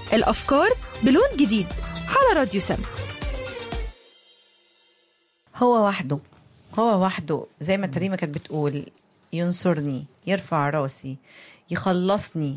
الأفكار بلون جديد على راديو سما. هو وحده زي ما تريمة كانت بتقول، ينصرني، يرفع راسي، يخلصني،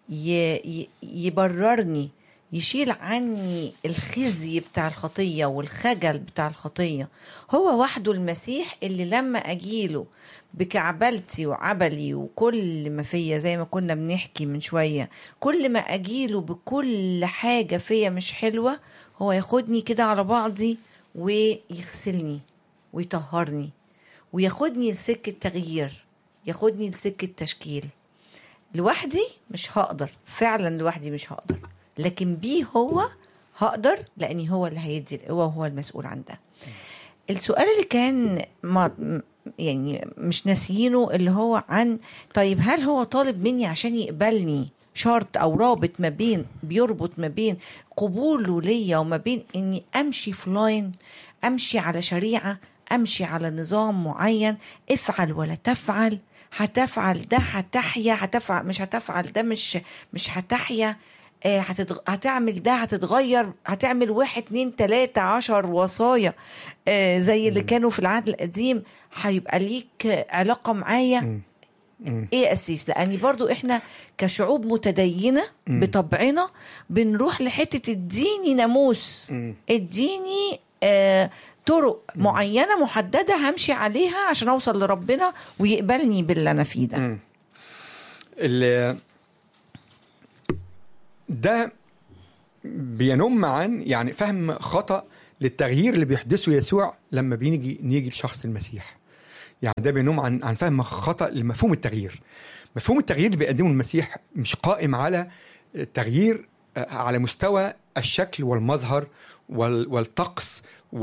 يبررني، يشيل عني الخزي بتاع الخطية والخجل بتاع الخطية. هو وحده المسيح اللي لما أجيله بكعبلتي وعبلي وكل ما فيا، زي ما كنا بنحكي من شوية، كل ما أجيله بكل حاجة فيا مش حلوة، هو ياخدني كده على بعضي ويغسلني ويطهرني وياخدني لسكة تغيير، ياخدني لسكة تشكيل. لوحدي مش هقدر، فعلا لوحدي مش هقدر، لكن بيه هو هقدر، لأني هو اللي هيدي القوة وهو المسؤول عن ده. السؤال اللي كان يعني مش ناسيينه، اللي هو عن طيب هل هو طالب مني عشان يقبلني شرط أو رابط ما بين، بيربط ما بين قبوله ليا وما بين إني أمشي في لاين، أمشي على شريعة، أمشي على نظام معين، افعل ولا تفعل، هتفعل ده هتحيا، هتفعل مش هتفعل ده مش هتحيا، هتعمل ده هتتغير، هتعمل 1 2 3 10 وصايا زي اللي كانوا في العهد القديم، هيبقى ليك علاقة معايا. ايه أسيس؟ لأني برضو احنا كشعوب متدينة بطبعنا بنروح لحتة الديني ناموس، الديني طرق معينة محددة همشي عليها عشان أوصل لربنا ويقبلني باللي أنا فيه ده بينم عن يعني فهم خطأ للتغيير اللي بيحدثه يسوع لما نيجي لشخص المسيح. يعني ده بينم عن فهم خطأ لمفهوم التغيير. مفهوم التغيير اللي بيقدمه المسيح مش قائم على تغيير على مستوى الشكل والمظهر والطقس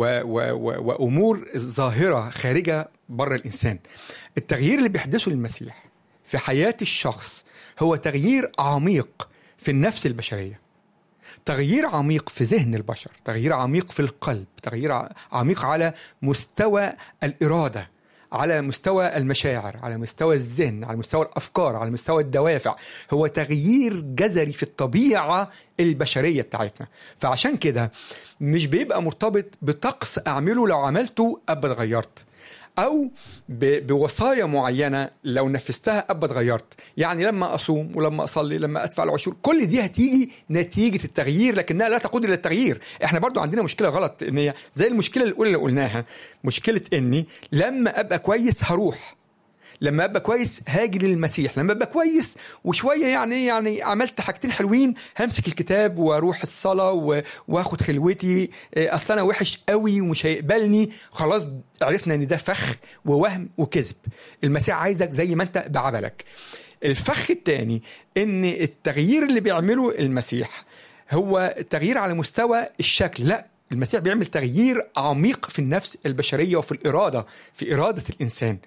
وأمور ظاهرة خارجة بره الإنسان. التغيير اللي بيحدثه المسيح في حياة الشخص هو تغيير عميق في النفس البشرية، تغيير عميق في ذهن البشر، تغيير عميق في القلب، تغيير عميق على مستوى الإرادة، على مستوى المشاعر، على مستوى الذهن، على مستوى الأفكار، على مستوى الدوافع. هو تغيير جذري في الطبيعة البشرية بتاعتنا. فعشان كده مش بيبقى مرتبط بطقس أعمله لو عملته أبقى اتغيرت، أو بوصايا معينة لو نفذتها أبقى اتغيرت. يعني لما أصوم ولما أصلي لما أدفع العشور، كل دي هتيجي نتيجة التغيير، لكنها لا تقود إلى التغيير. إحنا برضو عندنا مشكلة غلط، إن هي زي المشكلة الأولى اللي قلناها، مشكلة إني لما أبقى كويس هروح، لما أبقى كويس هاجي للمسيح، لما أبقى كويس وشوية يعني عملت حاجتين حلوين همسك الكتاب واروح الصلاة واخد خلوتي، أصلا أنا وحش قوي ومش هيقبلني. خلاص عرفنا إن ده فخ ووهم وكذب. المسيح عايزك زي ما أنت بعبلك. الفخ التاني إن التغيير اللي بيعمله المسيح هو تغيير على مستوى الشكل. لا، المسيح بيعمل تغيير عميق في النفس البشرية وفي الإرادة، في إرادة الإنسان.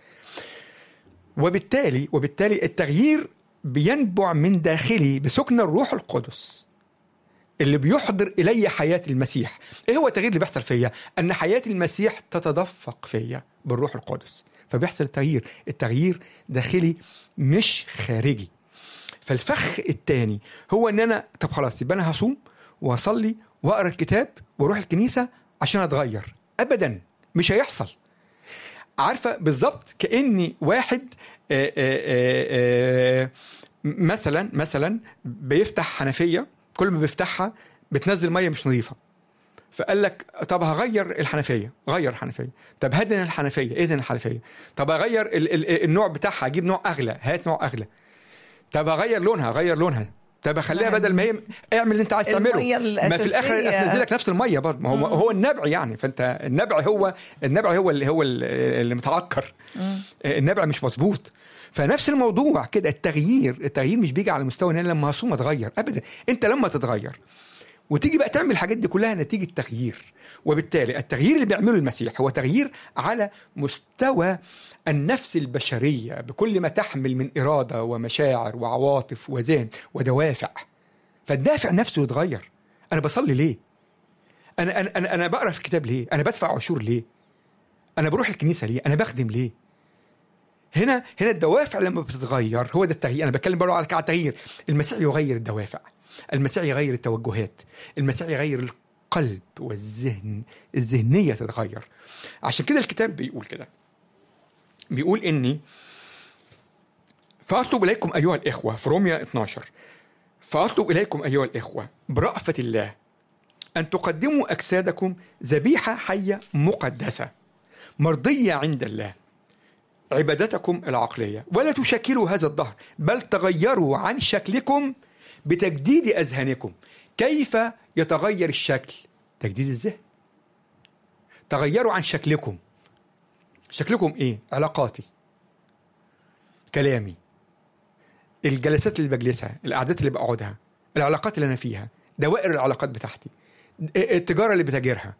وبالتالي التغيير بينبع من داخلي بسكن الروح القدس اللي بيحضر إلي حياة المسيح. إيه هو التغيير اللي بيحصل فيا؟ أن حياة المسيح تتدفق فيا بالروح القدس، فبيحصل التغيير داخلي مش خارجي. فالفخ التاني هو أن أنا طب خلاص يبقى أنا هصوم وأصلي وأقرأ الكتاب وأروح الكنيسة عشان أتغير. أبدا، مش هيحصل. عارفة بالضبط كأني واحد مثلا بيفتح حنفية، كل ما بيفتحها بتنزل مية مش نظيفة، فقال لك طب هغير الحنفية، غير الحنفية. طب هدن الحنفية، ادهن الحنفية. طب هغير النوع بتاعها، اجيب نوع اغلى، هات نوع اغلى. طب هغير لونها، غير لونها. طب اخليها بدل ما هي اعمل اللي انت عايز تعمله، ما في الاخر تنزلك نفس الميه برضه. ما هو النبع يعني. فانت النبع هو اللي متعكر، النبع مش مظبوط. فنفس الموضوع كده، التغيير مش بيجي على مستوى ان انا لما هصوم اتغير. ابدا، انت لما تتغير وتيجي بقى تعمل الحاجات دي كلها نتيجة تغيير. وبالتالي التغيير اللي بيعمله المسيح هو تغيير على مستوى النفس البشرية بكل ما تحمل من إرادة ومشاعر وعواطف وذهن ودوافع. فالدافع نفسه يتغير. أنا بصلي ليه؟ أنا بقرأ في الكتاب ليه؟ أنا بدفع عشور ليه؟ أنا بروح الكنيسة ليه؟ أنا بخدم ليه؟ هنا الدوافع لما بتتغير هو ده التغيير. انا بتكلم برضه على التغيير. المسيح يغير الدوافع، المسيح يغير التوجهات، المسيح يغير القلب والذهن، الذهنيه تتغير. عشان كده الكتاب بيقول كده، بيقول اني فاطلب اليكم ايها الاخوه في روميا 12، فاطلب اليكم ايها الاخوه برأفة الله ان تقدموا اجسادكم ذبيحه حيه مقدسه مرضيه عند الله عبادتكم العقلية، ولا تشكلوا هذا الدهر بل تغيروا عن شكلكم بتجديد أذهانكم. كيف يتغير الشكل؟ تجديد الذهن. تغيروا عن شكلكم. شكلكم إيه؟ علاقاتي، كلامي، الجلسات اللي بجلسها، القعدات اللي بقعدها، العلاقات اللي أنا فيها، دوائر العلاقات بتاعتي، التجارة اللي بتاجرها،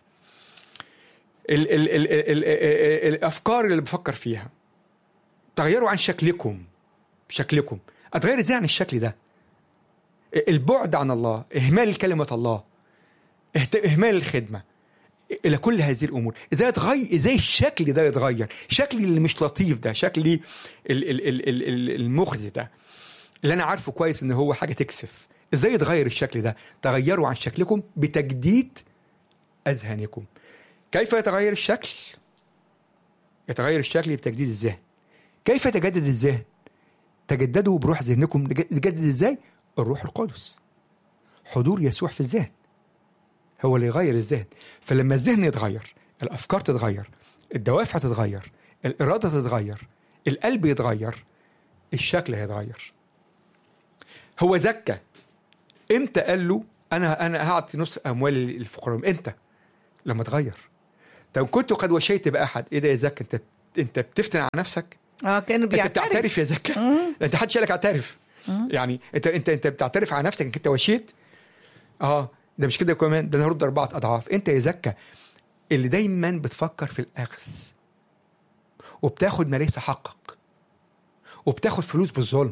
الأفكار اللي بفكر فيها. تغيروا عن شكلكم. أتغير إزاي عن الشكل ده؟ البعد عن الله، إهمال كلمة الله، إهمال الخدمة، إلى كل هذه الأمور. إزاي الشكل ده يتغير؟ شكلي اللي مش لطيف ده، شكلي المخزي ده اللي أنا عارفه كويس إن هو حاجة تكسف. إزاي يتغير الشكل ده؟ تغيروا عن شكلكم بتجديد أذهانكم. كيف يتغير الشكل؟ يتغير الشكل بتجديد الذهن. كيف يتجدد الذهن؟ تجددوا بروح ذهنكم. تجدد ازاي؟ الروح القدس، حضور يسوع في الذهن هو اللي يغير الذهن. فلما الذهن يتغير، الأفكار تتغير، الدوافع تتغير، الإرادة تتغير، القلب يتغير، الشكل هيتغير. هو زكى امتى قال له أنا هعطي نص أموال الفقراء؟ امتى؟ لما تغير. طب كنت قد وشيت بأحد. ايه ده يا زكى؟ انت بتفتن على نفسك. كانوا بيعترف. انت بتعترف يا زكى. انت حدش قالك اعترف. يعني انت بتعترف على نفسك انك انت وشيت. ده مش كده كمان، ده انا هرد 4 أضعاف. انت يا زكى اللي دايما بتفكر في الأخذ، وبتاخد ما ليس حقك، وبتاخد فلوس بالظلم،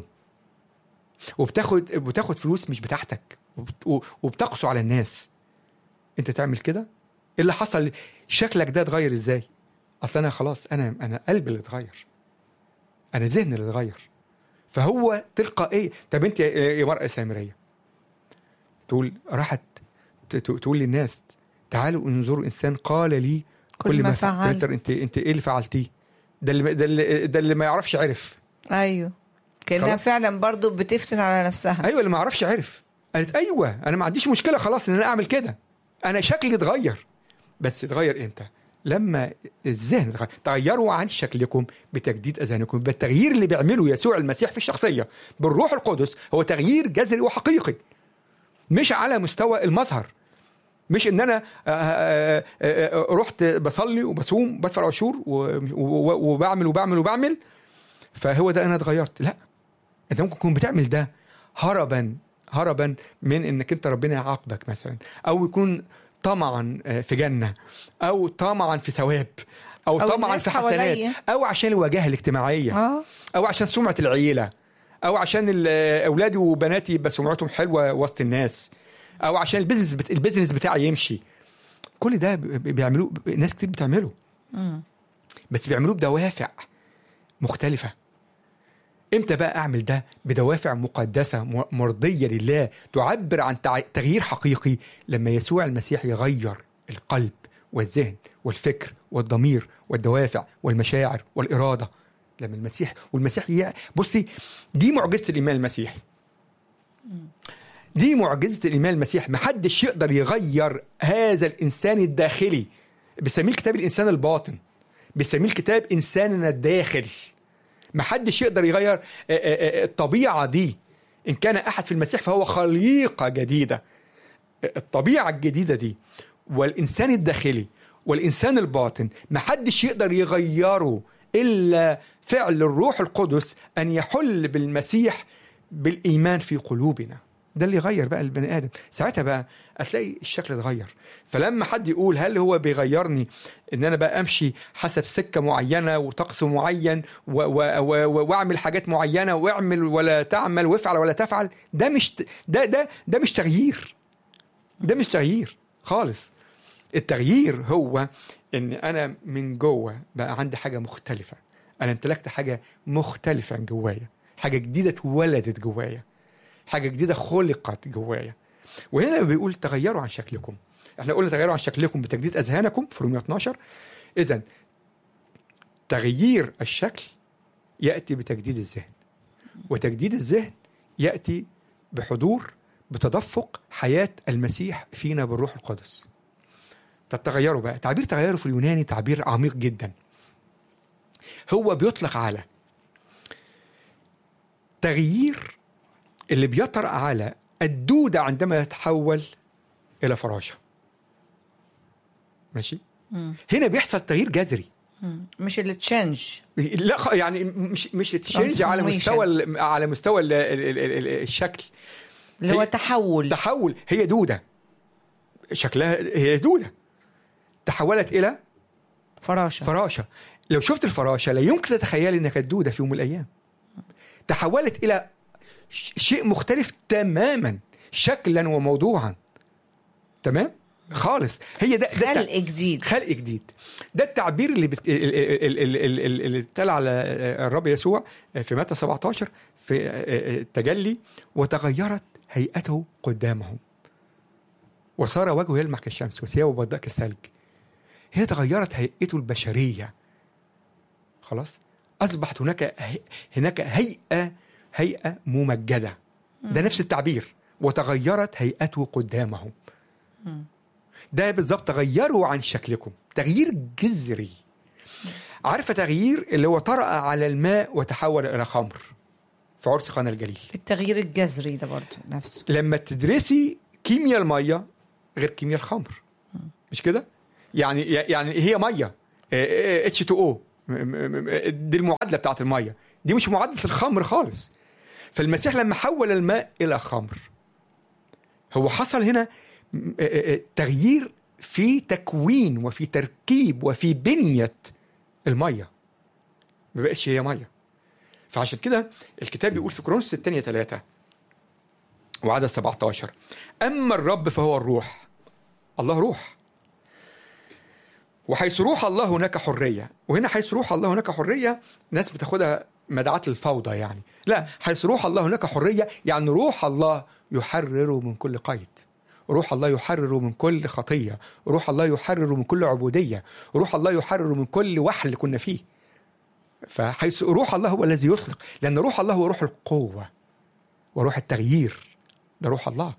وبتاخد فلوس مش بتاعتك، وبتقسو على الناس. انت تعمل كده؟ ايه اللي حصل؟ شكلك ده اتغير ازاي؟ اصل انا خلاص، انا قلبي اللي اتغير، انا ذهني اللي اتغير. فهو تلقائيا. طب انت يا مرأة سامرية راحت تقول للناس تعالوا انظروا انسان قال لي كل ما فعلت. انت ايه اللي فعلتيه؟ ده اللي ما يعرفش عرف. ايوه، كانها فعلا برضو بتفتن على نفسها. ايوه، اللي ما يعرفش عرف. قالت ايوه انا ما عنديش مشكله خلاص ان انا اعمل كده، انا شكلي اتغير. بس اتغير امتى؟ لما الذهن اتغير. تغيروا عن شكلكم بتجديد اذهانكم. بالتغيير اللي بيعمله يسوع المسيح في الشخصيه بالروح القدس هو تغيير جذري وحقيقي، مش على مستوى المظهر. مش ان انا رحت بصلي وبصوم وبدفع عشور وبعمل فهو ده انا اتغيرت. لا، انت ممكن تكون بتعمل ده هربا من انك انت ربنا يعاقبك مثلا، او يكون طمعا في جنة، او طمعا في ثواب، او طمعا في حسنات، او عشان الواجهة الاجتماعية، او عشان سمعة العيلة، او عشان اولادي وبناتي يبقى سمعتهم حلوة وسط الناس، او عشان البيزنس بتاعي يمشي. كل ده بيعملوه ناس كتير بتعمله، بس بيعملوه بدوافع مختلفة. امتى بقى اعمل ده؟ بدوافع مقدسة مرضية لله تعبر عن تغيير حقيقي. لما يسوع المسيح يغير القلب والذهن والفكر والضمير والدوافع والمشاعر والإرادة. لما المسيح بصي، دي معجزة الإيمان المسيحي. دي معجزة الإيمان المسيحي. محدش يقدر يغير هذا الإنسان الداخلي. بيسميه الكتاب الإنسان الباطن، بيسميه الكتاب إنساننا الداخل. محدش يقدر يغير الطبيعة دي. إن كان أحد في المسيح فهو خليقة جديدة. الطبيعة الجديدة دي والإنسان الداخلي والإنسان الباطن محدش يقدر يغيره إلا فعل الروح القدس أن يحل بالمسيح بالإيمان في قلوبنا. ده اللي يغير بقى البني آدم. ساعتها بقى هتلاقي الشكل اتغير. فلما حد يقول هل هو بيغيرني ان انا بقى امشي حسب سكة معينة وطقس معين واعمل حاجات معينة واعمل ولا تعمل وافعل ولا تفعل، ده مش تغيير. ده مش تغيير خالص. التغيير هو ان انا من جوه بقى عندي حاجة مختلفة، أنا امتلكت حاجة مختلفة جوايا، حاجة جديدة اتولدت جوايا، حاجة جديدة خلقت جوايا. وهنا بيقول تغيروا عن شكلكم. احنا قلنا تغيروا عن شكلكم بتجديد أذهانكم في رومية 12. إذن تغيير الشكل يأتي بتجديد الذهن، وتجديد الذهن يأتي بتدفق حياة المسيح فينا بالروح القدس. طب تغيروا بقى، تعبير تغيروا في اليوناني تعبير عميق جدا. هو بيطلق على تغيير اللي بيطرأ على الدودة عندما يتحول إلى فراشة. ماشي؟ هنا بيحصل تغيير جذري، مش اللي تشنج، لا يعني مش تشينج على مستوى الشكل، اللي هو تحول. هي دودة، شكلها هي دودة تحولت إلى فراشة. لو شفت الفراشة لا يمكن تتخيل إنها كانت دودة في يوم من الأيام. تحولت إلى شيء مختلف تماما شكلا وموضوعا، تمام خالص. هي ده خلق جديد. ده التعبير اللي اتقال على الرب يسوع في متى 17 في التجلي: وتغيرت هيئته قدامهم وصار وجهه يلمع كالشمس وثيابه بيضاء كالثلج. هي تغيرت هيئته البشرية، خلاص أصبحت هناك هيئة ممجدة. ده نفس التعبير، وتغيرت هيئته قدامهم. ده بالضبط تغيروا عن شكلكم، تغيير جذري. عارفة تغيير اللي هو طرأ على الماء وتحول إلى خمر في عرس قنا الجليل. التغيير الجذري ده برضه نفسه. لما تدرسي كيمياء المية غير كيمياء الخمر، مش كده؟ يعني هي مية H2O، دي المعادلة بتاعت المية، دي مش معادلة الخمر خالص. فالمسيح لما حول الماء إلى خمر، هو حصل هنا تغيير في تكوين وفي تركيب وفي بنية المية، ما بقتش هي مية. فعشان كده الكتاب بيقول في كورنثوس الثانية 3 وعدد 17: أما الرب فهو الروح. الله روح، وحيث روح الله هناك حرية. وهنا حيث روح الله هناك حرية ناس بتاخدها مدعاة الفوضى، يعني لا، حيث روح الله هناك حرية يعني روح الله يحرر من كل قيد، روح الله يحرر من كل خطية، روح الله يحرر من كل عبودية، روح الله يحرر من كل وحل كنا فيه. فحيث روح الله هو الذي يطلق، لأن روح الله هو روح القوة وروح التغيير، ده روح الله.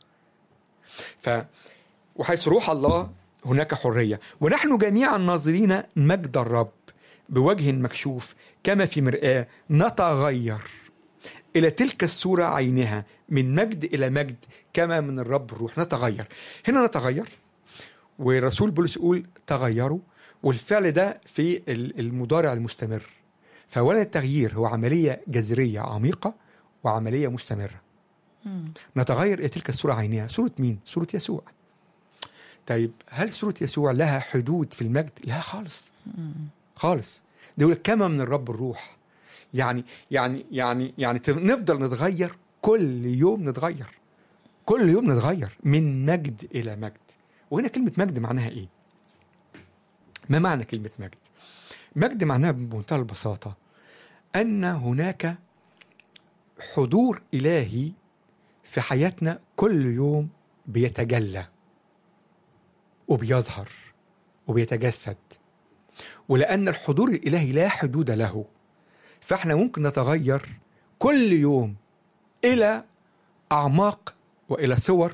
وحيث روح الله هناك حرية. ونحن جميعا ناظرين مجد الرب بوجه مكشوف كما في مرآة نتغير إلى تلك الصورة عينها من مجد إلى مجد كما من الرب الروح. نتغير، هنا نتغير، والرسول بولس يقول تغيروا، والفعل ده في المضارع المستمر. فأولا التغيير هو عملية جذرية عميقة وعملية مستمرة. نتغير إلى تلك الصورة عينها. صورة مين؟ صورة يسوع. طيب هل صورة يسوع لها حدود في المجد؟ لا خالص خالص. ده يقول كما من الرب الروح. يعني نفضل نتغير كل يوم، نتغير كل يوم، نتغير من مجد إلى مجد. وهنا كلمة مجد معناها إيه؟ ما معنى كلمة مجد؟ مجد معناها بمنتهى البساطة أن هناك حضور إلهي في حياتنا كل يوم بيتجلى وبيظهر وبيتجسد. ولأن الحضور الإلهي لا حدود له، فإحنا ممكن نتغير كل يوم إلى أعماق وإلى صور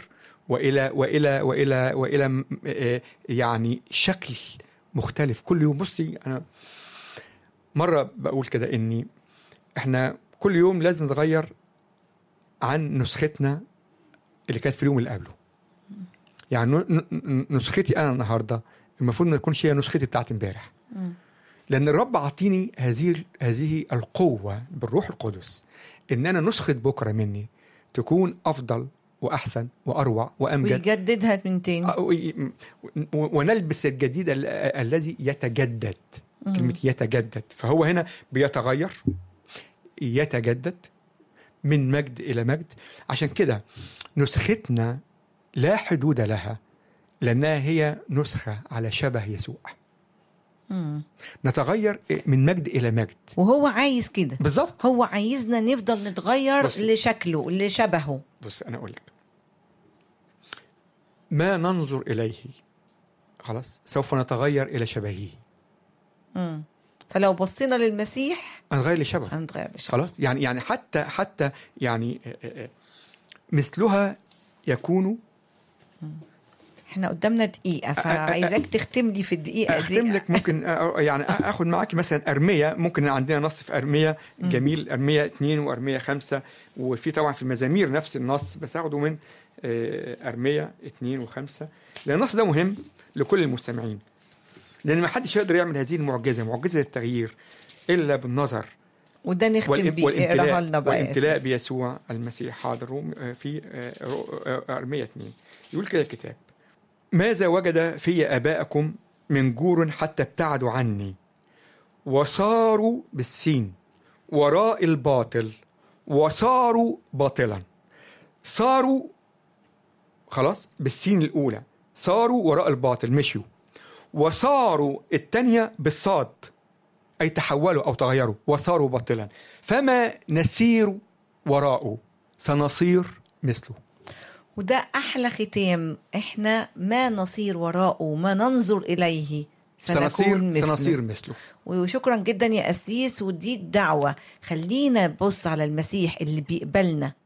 وإلى يعني شكل مختلف كل يوم. بصي، أنا مرة بقول كده إني إحنا كل يوم لازم نتغير عن نسختنا اللي كانت في اليوم اللي قبله. يعني نسختي أنا النهاردة المفروض ما تكونش هي نسختي بتاعت امبارح، لأن الرب عطيني هذه القوة بالروح القدس إن أنا نسخة بكرة مني تكون أفضل وأحسن وأروع وأمجد، ويجددها من تاني، ونلبس الجديد الذي يتجدد. كلمة يتجدد، فهو هنا بيتغير، يتجدد من مجد إلى مجد. عشان كده نسختنا لا حدود لها، لأنها هي نسخة على شبه يسوع. نتغير من مجد إلى مجد. وهو عايز كده بالظبط. هو عايزنا نفضل نتغير لشكله لشبهه. بص أنا أقول لك، ما ننظر إليه خلاص سوف نتغير إلى شبهه. فلو بصينا للمسيح هنتغير لشبهه. خلاص يعني حتى يعني مثلها يكون. احنا قدامنا دقيقة، فعايزك تختم لي في الدقيقة دي. أختم لك ممكن يعني أخذ معاكي مثلا أرمية. ممكن عندنا نص في أرمية جميل، أرمية 2 وأرمية 5، وفي طبعا في المزامير نفس النص، بس أخده من أرمية 2 و5، لأن النص ده مهم لكل المستمعين، لأن ما حدش يقدر يعمل هذه المعجزة، معجزة التغيير، إلا بالنظر وده نختم بيه. والامتلاء بيسوع المسيح. حاضر في أرمية 2 يقول كده الكتاب: ماذا وجد في آبائكم من جور حتى ابتعدوا عني، وصاروا بالسين وراء الباطل، وصاروا باطلا. صاروا خلاص بالسين الأولى، صاروا وراء الباطل مشيوا، وصاروا الثانية بالصاد أي تحولوا أو تغيروا، وصاروا باطلا. فما نسير وراءه سنصير مثله. وده أحلى ختام. إحنا ما نصير وراءه، ما ننظر إليه سنصير مثله. وشكرا جدا يا أسيس. ودي الدعوة، خلينا نبص على المسيح اللي بيقبلنا